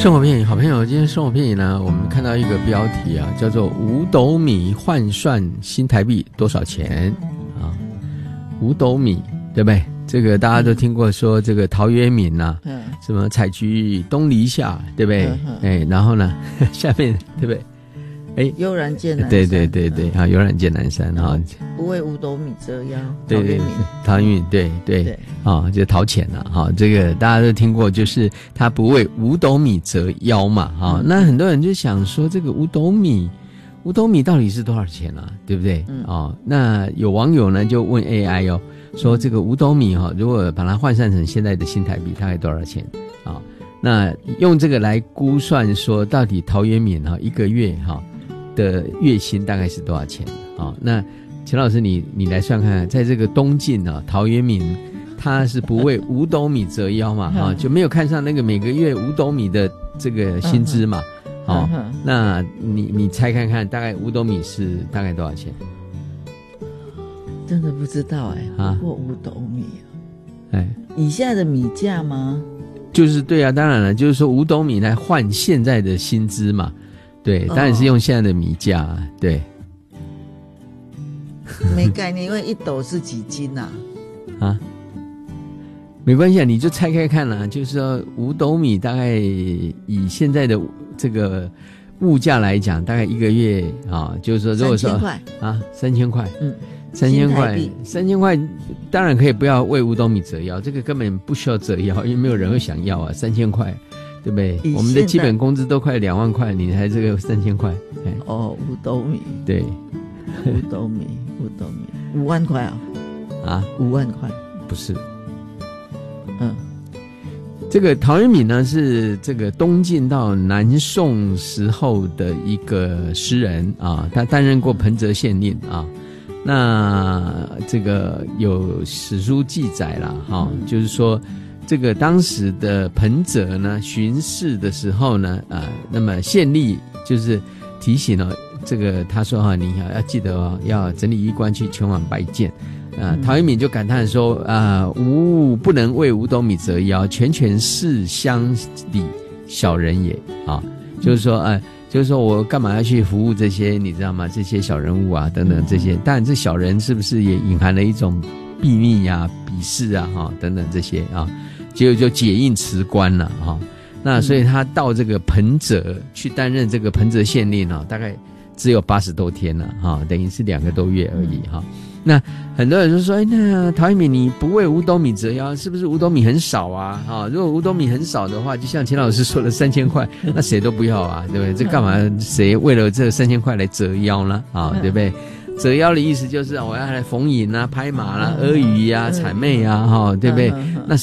生活片语，好朋友，今天生活片语呢，我们看到一个标题啊，叫做五斗米换算新台币多少钱啊？五斗米，对不对？这个大家都听过说这个陶渊明啊，什么采菊东篱下，对不对？然后呢，下面对不对？ 悠然见南山， 对啊，悠然见南山啊， 不为五斗米折腰， 对，陶渊明，对啊，就陶潜了哈，这个大家都听过，就是他不为五斗米折腰嘛，哈，那很多人就想说这个五斗米到底是多少钱啊？对不对？那有网友呢就问 AI 哦，说这个五斗米哈，如果把它换算成现在的新台币，大概多少钱啊？那用这个来估算说，到底陶渊明哈一个月哈的月薪大概是多少钱啊？那钱老师你来算看，在这个东晋啊，陶渊明他是不为五斗米折腰嘛，就没有看上那个每个月五斗米的这个薪资嘛，那你猜看看，大概五斗米是大概多少钱？ 真的不知道过五斗米以下的米价吗？ 就是对啊，当然了，就是说五斗米来换现在的薪资嘛。对，当然是用现在的米价，对。 没概念，因为一斗是几斤啊？ 没关系啊，你就拆开看啦。就是说五斗米大概以现在的这个物价来讲，大概一个月啊，就是说如果说3000块，3000块，当然可以不要为五斗米折腰，这个根本不需要折腰，因为没有人会想要啊，3000块。对不对？我们的基本工资都快2万块，你还这个3000块？ 五斗米， 对， 五斗米，5万块5万块不是？这个陶渊明呢是这个东晋到南宋时候的一个诗人啊，他担任过彭泽县令啊。那这个有史书记载啦，就是说。这个当时的彭泽呢巡视的时候呢，那么县吏就是提醒了这个他说你要记得要整理衣冠去前往拜见。陶渊明就感叹说吾不能为五斗米折腰，全是乡里小人也啊，就是说我干嘛要去服务这些你知道吗？这些小人物啊等等这些，当然这小人是不是也隐含了一种秘密啊、鄙视啊等等这些啊？结果就解印辞官了那所以他到这个彭泽去担任这个彭泽县令大概只有80多天了等于是2个多月而已那很多人就说那陶渊明你不为五斗米折腰，是不是五斗米很少啊？如果五斗米很少的话，就像钱老师说的3000块，那谁都不要啊，对不对？这干嘛谁为了这3000块来折腰呢？对不对？折腰的意思就是我要来逢迎啊、拍马啦、阿谀啊、谄媚啊，对不对？